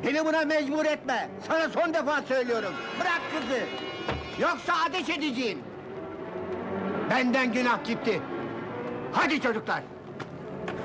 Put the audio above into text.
Beni buna mecbur etme! Sana son defa söylüyorum! Bırak kızı! Yoksa ateş edeceğim! Benden günah gitti! Hadi çocuklar!